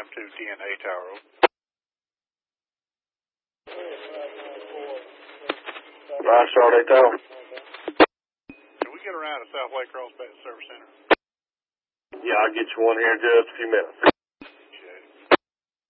M210A tower. Roger, Charlotte Tower. Can we get around to South Lake Cross Service Center? Yeah, I'll get you one here in just a few minutes.